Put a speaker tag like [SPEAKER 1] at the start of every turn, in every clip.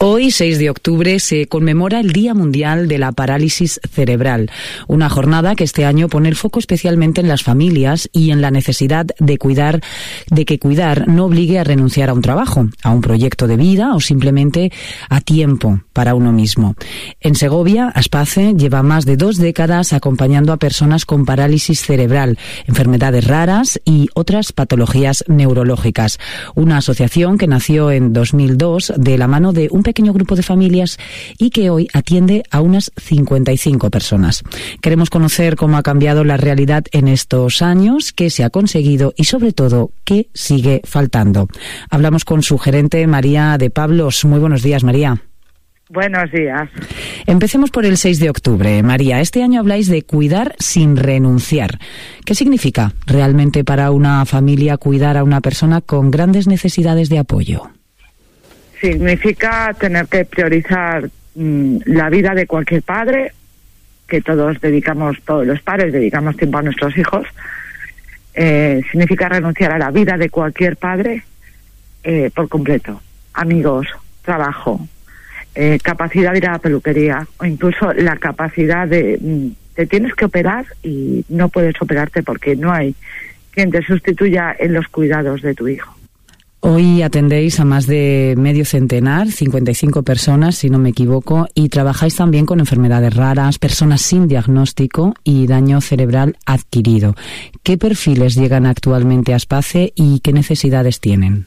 [SPEAKER 1] Hoy, 6 de octubre, se conmemora el Día Mundial de la Parálisis Cerebral, una jornada que este año pone el foco especialmente en las familias y en la necesidad de que cuidar no obligue a renunciar a un trabajo, a un proyecto de vida o simplemente a tiempo para uno mismo. En Segovia, Aspace lleva más de 2 décadas acompañando a personas con parálisis cerebral, enfermedades raras y otras patologías neurológicas. Una asociación que nació en 2002 de la mano de un pequeño grupo de familias y que hoy atiende a unas 55 personas. Queremos conocer cómo ha cambiado la realidad en estos años, qué se ha conseguido y, sobre todo, qué sigue faltando. Hablamos con su gerente, María de Pablos. Muy buenos días, María.
[SPEAKER 2] Buenos días.
[SPEAKER 1] Empecemos por el 6 de octubre. María, este año habláis de cuidar sin renunciar. ¿Qué significa realmente para una familia cuidar a una persona con grandes necesidades de apoyo?
[SPEAKER 2] Significa tener que priorizar la vida de cualquier padre, que todos los padres dedicamos tiempo a nuestros hijos. Significa renunciar a la vida de cualquier padre por completo. Amigos, trabajo, capacidad de ir a la peluquería o incluso la capacidad de te tienes que operar y no puedes operarte porque no hay quien te sustituya en los cuidados de tu hijo.
[SPEAKER 1] Hoy atendéis a más de medio centenar, 55 personas, si no me equivoco, y trabajáis también con enfermedades raras, personas sin diagnóstico y daño cerebral adquirido. ¿Qué perfiles llegan actualmente a Aspace y qué necesidades tienen?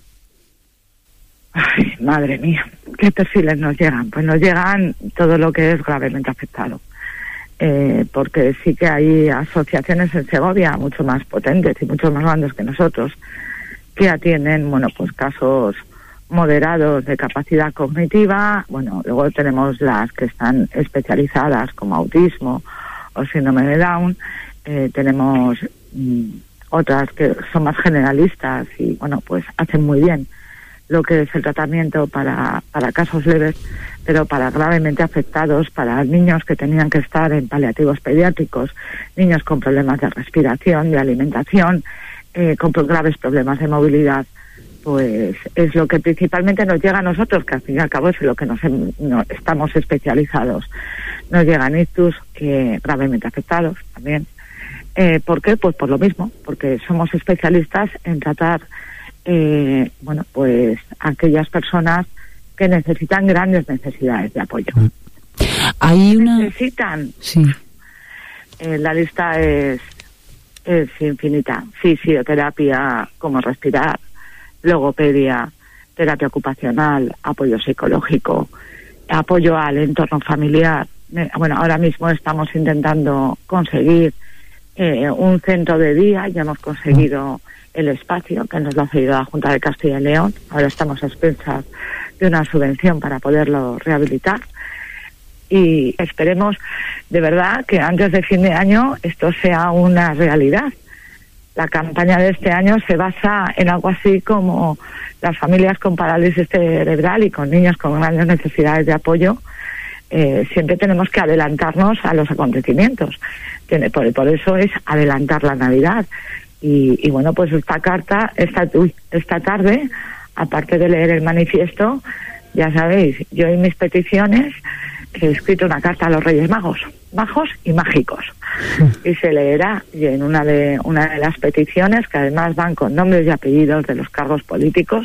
[SPEAKER 2] Ay, madre mía, ¿qué perfiles nos llegan? Pues nos llegan todo lo que es gravemente afectado. Porque sí que hay asociaciones en Segovia mucho más potentes y mucho más grandes que nosotros, que atienden, pues casos moderados de capacidad cognitiva. Luego tenemos las que están especializadas como autismo o síndrome de Down. Tenemos otras que son más generalistas y, pues hacen muy bien lo que es el tratamiento para casos leves, pero para gravemente afectados, para niños que tenían que estar en paliativos pediátricos, niños con problemas de respiración, de alimentación, con graves problemas de movilidad, pues es lo que principalmente nos llega a nosotros, que al fin y al cabo es lo que no estamos especializados. Nos llegan ictus gravemente afectados también. ¿Por qué? Pues por lo mismo, porque somos especialistas en tratar pues aquellas personas que necesitan grandes necesidades de apoyo. Necesitan.
[SPEAKER 1] Sí.
[SPEAKER 2] La lista es infinita. Fisioterapia, como respirar, logopedia, terapia ocupacional, apoyo psicológico, apoyo al entorno familiar. Ahora mismo estamos intentando conseguir un centro de día. Ya hemos conseguido el espacio que nos lo ha cedido la Junta de Castilla y León. Ahora estamos a expensas de una subvención para poderlo rehabilitar. Y esperemos de verdad que antes de fin de año esto sea una realidad. La campaña de este año se basa en algo así como las familias con parálisis cerebral y con niños con grandes necesidades de apoyo. Siempre tenemos que adelantarnos a los acontecimientos. Por eso es adelantar la Navidad. Y pues esta carta, esta tarde, aparte de leer el manifiesto, ya sabéis, yo y mis peticiones he escrito una carta a los Reyes Magos y mágicos, y se leerá. Y en una de las peticiones, que además van con nombres y apellidos de los cargos políticos,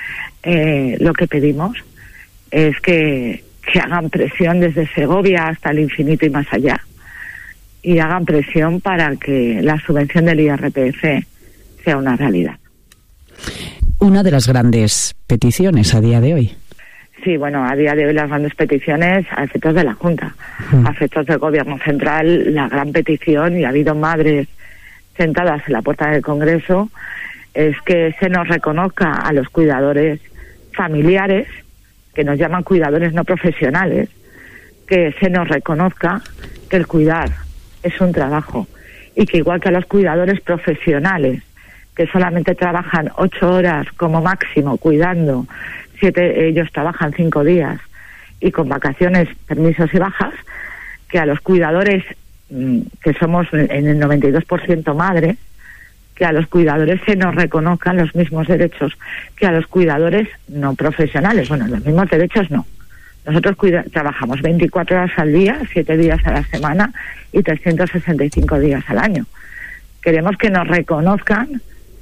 [SPEAKER 2] lo que pedimos es que hagan presión desde Segovia hasta el infinito y más allá, y hagan presión para que la subvención del IRPF sea una realidad.
[SPEAKER 1] Una de las grandes peticiones a día de hoy.
[SPEAKER 2] Sí, a día de hoy las grandes peticiones a efectos de la Junta, a efectos del Gobierno Central, la gran petición, y ha habido madres sentadas en la puerta del Congreso, es que se nos reconozca a los cuidadores familiares, que nos llaman cuidadores no profesionales, que se nos reconozca que el cuidar es un trabajo, y que igual que a los cuidadores profesionales, que solamente trabajan 8 horas como máximo cuidando, 7 ellos trabajan 5 días y con vacaciones, permisos y bajas, que a los cuidadores, que somos en el 92% madres, que a los cuidadores se nos reconozcan los mismos derechos que a los cuidadores no profesionales. Los mismos derechos no, Nosotros trabajamos 24 horas al día, 7 días a la semana y 365 días al año. Queremos que nos reconozcan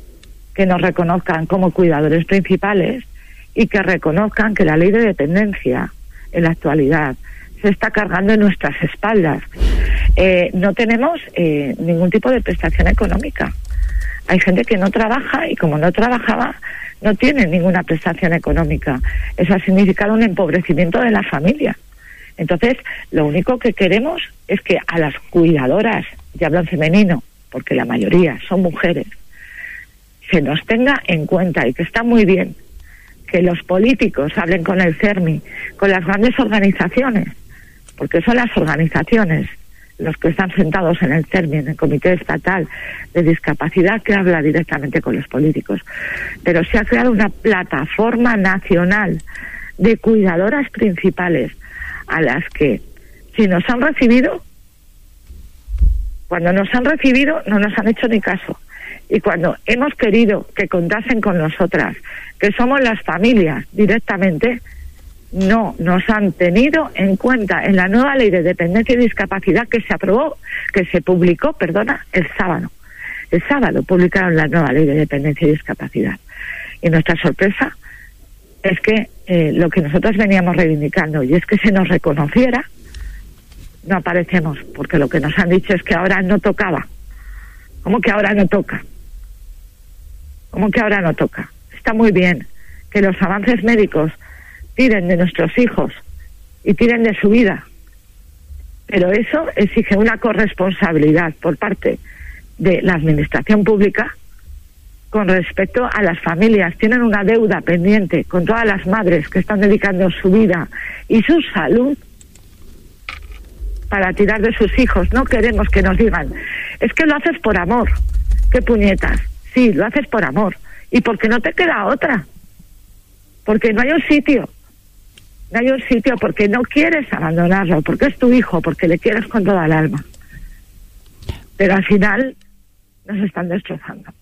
[SPEAKER 2] como cuidadores principales y que reconozcan que la ley de dependencia en la actualidad se está cargando en nuestras espaldas. No tenemos ningún tipo de prestación económica. Hay gente que no trabaja y como no trabajaba no tiene ninguna prestación económica. Eso ha significado un empobrecimiento de la familia. Entonces, lo único que queremos es que a las cuidadoras, y hablo en femenino, porque la mayoría son mujeres, se nos tenga en cuenta, y que está muy bien que los políticos hablen con el CERMI, con las grandes organizaciones, porque son las organizaciones los que están sentados en el CERMI, en el Comité Estatal de Discapacidad, que habla directamente con los políticos. Pero se ha creado una plataforma nacional de cuidadoras principales a las que, si nos han recibido, cuando nos han recibido no nos han hecho ni caso. Y cuando hemos querido que contasen con nosotras, que somos las familias directamente, no nos han tenido en cuenta en la nueva ley de dependencia y discapacidad que se publicó el sábado. El sábado publicaron la nueva ley de dependencia y discapacidad. Y nuestra sorpresa es que lo que nosotros veníamos reivindicando, y es que se nos reconociera, no aparecemos, porque lo que nos han dicho es que ahora no tocaba. ¿Cómo que ahora no toca? ¿Cómo que ahora no toca? Está muy bien que los avances médicos tiren de nuestros hijos y tiren de su vida, pero eso exige una corresponsabilidad por parte de la administración pública con respecto a las familias. Tienen una deuda pendiente con todas las madres que están dedicando su vida y su salud para tirar de sus hijos. No queremos que nos digan, es que lo haces por amor. ¡Qué puñetas! Sí, lo haces por amor. Y porque no te queda otra. Porque no hay un sitio. No hay un sitio porque no quieres abandonarlo, porque es tu hijo, porque le quieres con toda el alma. Pero al final nos están destrozando.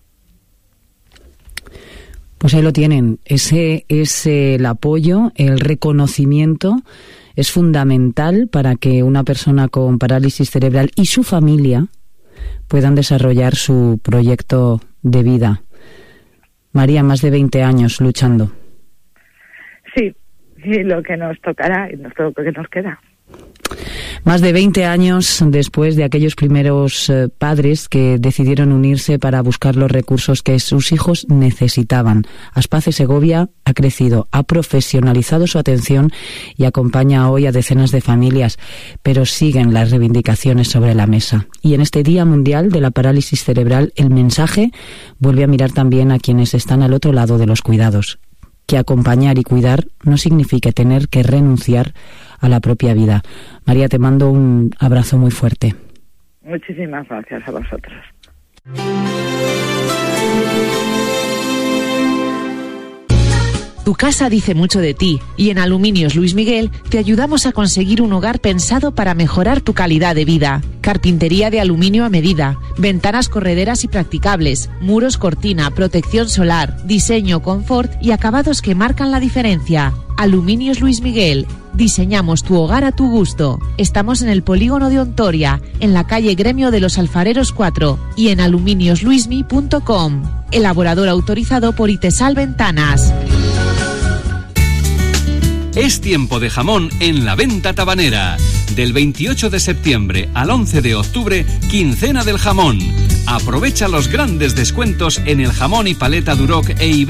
[SPEAKER 1] Pues ahí lo tienen. Ese es el apoyo, el reconocimiento. Es fundamental para que una persona con parálisis cerebral y su familia puedan desarrollar su proyecto de vida. María, más de 20 años luchando.
[SPEAKER 2] Sí, lo que nos tocará y lo que nos queda.
[SPEAKER 1] Más de 20 años después de aquellos primeros padres que decidieron unirse para buscar los recursos que sus hijos necesitaban. Aspace Segovia ha crecido, ha profesionalizado su atención y acompaña hoy a decenas de familias, pero siguen las reivindicaciones sobre la mesa. Y en este Día Mundial de la Parálisis Cerebral, el mensaje vuelve a mirar también a quienes están al otro lado de los cuidados. Que acompañar y cuidar no significa tener que renunciar a la propia vida. María, te mando un abrazo muy fuerte.
[SPEAKER 2] Muchísimas gracias a vosotros.
[SPEAKER 3] Tu casa dice mucho de ti y en Aluminios Luis Miguel te ayudamos a conseguir un hogar pensado para mejorar tu calidad de vida. Carpintería de aluminio a medida, ventanas correderas y practicables, muros cortina, protección solar, diseño, confort y acabados que marcan la diferencia. Aluminios Luis Miguel. Diseñamos tu hogar a tu gusto. Estamos en el polígono de Ontoria, en la calle Gremio de los Alfareros 4 y en aluminiosluismi.com. Elaborador autorizado por Itesal Ventanas.
[SPEAKER 4] Es tiempo de jamón en la venta tabanera. Del 28 de septiembre al 11 de octubre, quincena del jamón. Aprovecha los grandes descuentos en el jamón y paleta Duroc e Iberia.